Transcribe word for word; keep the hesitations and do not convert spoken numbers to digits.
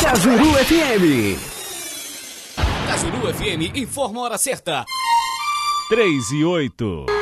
Cajuru F M. Cajuru F M informa a hora certa. três e oito.